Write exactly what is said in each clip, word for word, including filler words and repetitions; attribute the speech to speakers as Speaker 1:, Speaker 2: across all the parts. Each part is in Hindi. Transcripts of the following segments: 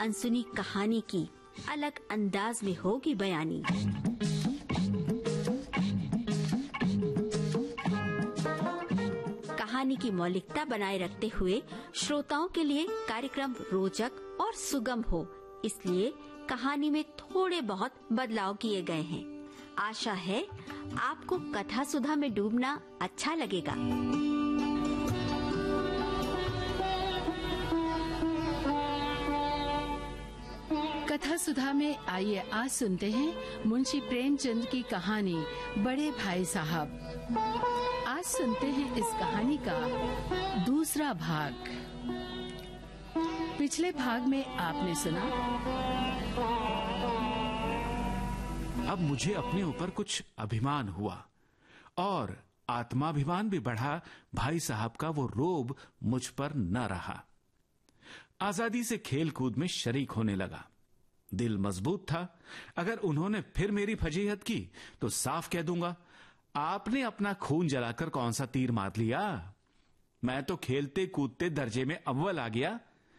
Speaker 1: अनसुनी कहानी की अलग अंदाज में होगी बयानी। कहानी की मौलिकता बनाए रखते हुए श्रोताओं के लिए कार्यक्रम रोचक और सुगम हो, इसलिए कहानी में थोड़े बहुत बदलाव किए गए हैं। आशा है आपको कथा सुधा में डूबना अच्छा लगेगा।
Speaker 2: कथा सुधा में आइए आज सुनते हैं मुंशी प्रेमचंद की कहानी बड़े भाई साहब। आज सुनते हैं इस कहानी का दूसरा भाग। पिछले भाग में आपने सुना,
Speaker 3: अब मुझे अपने ऊपर कुछ अभिमान हुआ और आत्माभिमान भी बढ़ा। भाई साहब का वो रोब मुझ पर न रहा। आजादी से खेल कूद में शरीक होने लगा। दिल मजबूत था। अगर उन्होंने फिर मेरी फजीहत की तो साफ कह दूंगा, आपने अपना खून जलाकर कौन सा तीर मार लिया? मैं तो खेलते कूदते दर्जे में अव्वल आ गया।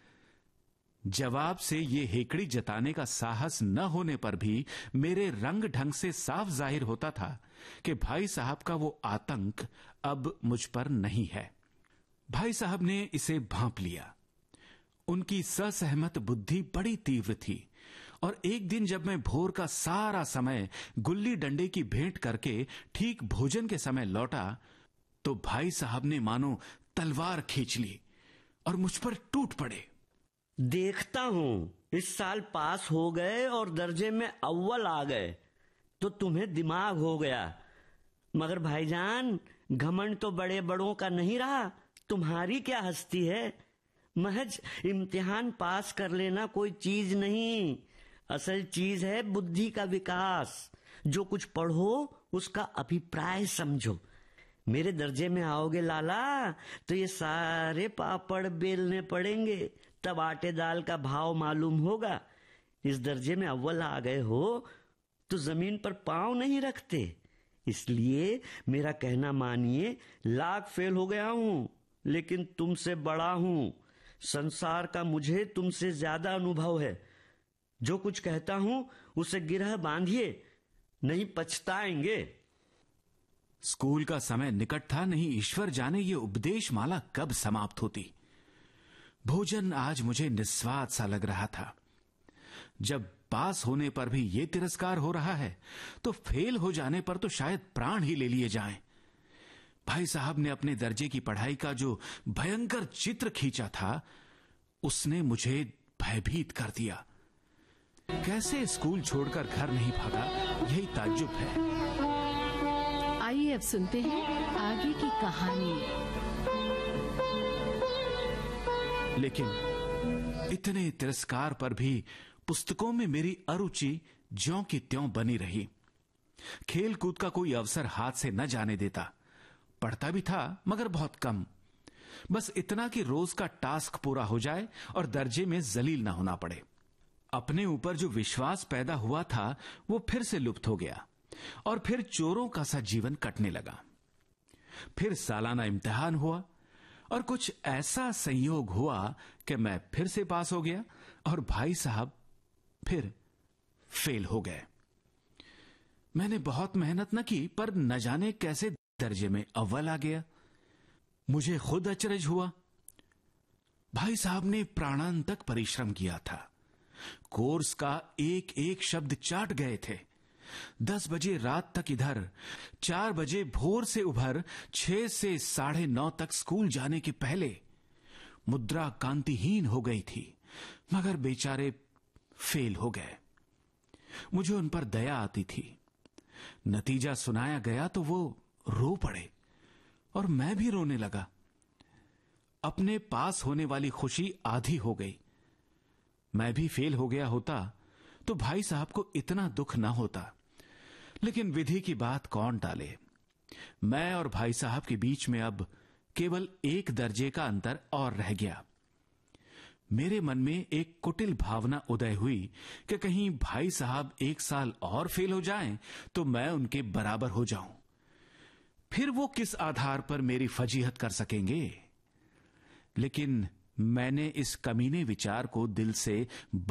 Speaker 3: जवाब से ये हेकड़ी जताने का साहस न होने पर भी मेरे रंग ढंग से साफ जाहिर होता था कि भाई साहब का वो आतंक अब मुझ पर नहीं है। भाई साहब ने इसे भांप लिया। उनकी ससहमत बुद्धि बड़ी तीव्र थी और एक दिन जब मैं भोर का सारा समय गुल्ली डंडे की भेंट करके ठीक भोजन के समय लौटा तो भाई साहब ने मानो तलवार खींच ली और मुझ पर टूट पड़े।
Speaker 4: देखता हूं इस साल पास हो गए और दर्जे में अव्वल आ गए तो तुम्हें दिमाग हो गया। मगर भाईजान, घमंड तो बड़े बड़ों का नहीं रहा। तुम्हारी क्या हस्ती है? महज इम्तिहान पास कर लेना कोई चीज नहीं। असल चीज है बुद्धि का विकास। जो कुछ पढ़ो उसका अभिप्राय समझो। मेरे दर्जे में आओगे लाला तो ये सारे पापड़ बेलने पड़ेंगे, तब आटे दाल का भाव मालूम होगा। इस दर्जे में अव्वल आ गए हो तो जमीन पर पांव नहीं रखते। इसलिए मेरा कहना मानिए, लाख फेल हो गया हूं लेकिन तुमसे बड़ा हूं। संसार का मुझे तुमसे ज्यादा अनुभव है। जो कुछ कहता हूं उसे गिरह बांधिए, नहीं पछताएंगे।
Speaker 3: स्कूल का समय निकट था। नहीं ईश्वर जाने ये उपदेश माला कब समाप्त होती। भोजन आज मुझे निस्वाद सा लग रहा था। जब पास होने पर भी ये तिरस्कार हो रहा है तो फेल हो जाने पर तो शायद प्राण ही ले लिए जाएं। भाई साहब ने अपने दर्जे की पढ़ाई का जो भयंकर चित्र खींचा था उसने मुझे भयभीत कर दिया। कैसे स्कूल छोड़कर घर नहीं भागा, यही ताज्जुब है।
Speaker 2: आइए अब सुनते हैं आगे की कहानी।
Speaker 3: लेकिन इतने तिरस्कार पर भी पुस्तकों में मेरी अरुचि ज्यों की त्यों बनी रही। खेल कूद का कोई अवसर हाथ से न जाने देता। पढ़ता भी था मगर बहुत कम। बस इतना कि रोज का टास्क पूरा हो जाए और दर्जे में जलील ना होना पड़े। अपने ऊपर जो विश्वास पैदा हुआ था वो फिर से लुप्त हो गया और फिर चोरों का सा जीवन कटने लगा। फिर सालाना इम्तिहान हुआ और कुछ ऐसा संयोग हुआ कि मैं फिर से पास हो गया और भाई साहब फिर फेल हो गए। मैंने बहुत मेहनत न की पर न जाने कैसे दर्जे में अव्वल आ गया। मुझे खुद अचरज हुआ। भाई साहब ने प्राणांतक परिश्रम किया था। कोर्स का एक एक शब्द चाट गए थे। दस बजे रात तक इधर, चार बजे भोर से उभर, छह से साढ़े नौ तक स्कूल जाने के पहले मुद्रा कांतिहीन हो गई थी, मगर बेचारे फेल हो गए। मुझे उन पर दया आती थी। नतीजा सुनाया गया तो वो रो पड़े और मैं भी रोने लगा। अपने पास होने वाली खुशी आधी हो गई। मैं भी फेल हो गया होता तो भाई साहब को इतना दुख ना होता, लेकिन विधि की बात कौन टाले। मैं और भाई साहब के बीच में अब केवल एक दर्जे का अंतर और रह गया। मेरे मन में एक कुटिल भावना उदय हुई कि कहीं भाई साहब एक साल और फेल हो जाएं तो मैं उनके बराबर हो जाऊं। फिर वो किस आधार पर मेरी फजीहत कर सकेंगे। लेकिन मैंने इस कमीने विचार को दिल से